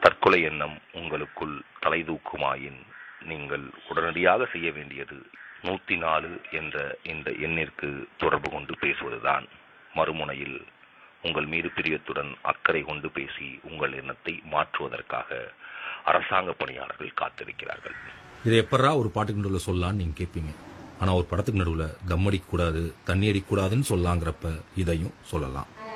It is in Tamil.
தற்கொலை எண்ணம் உங்களுக்குள் தலைதூக்குமாயின் நீங்கள் உடனடியாக செய்ய வேண்டியது 104 என்ற இந்த எண்ணிற்கு தொடர்பு கொண்டு பேசுவதுதான். மறுமுனையில் உங்கள் மீது பிரியத்துடன் அக்கறை கொண்டு பேசி உங்கள் எண்ணத்தை மாற்றுவதற்காக அரசாங்க பணியாளர்கள் காத்திருக்கிறார்கள். இதை எப்படா ஒரு பாட்டுக்கு நடுவில் சொல்லலான்னு நீங்க கேட்பீங்க. ஆனா ஒரு படத்துக்கு நடுவில் தம் அடிக்க கூடாது, தண்ணி அடிக்க கூடாதுன்னு சொல்லலாங்கிறப்ப இதையும் சொல்லலாம்.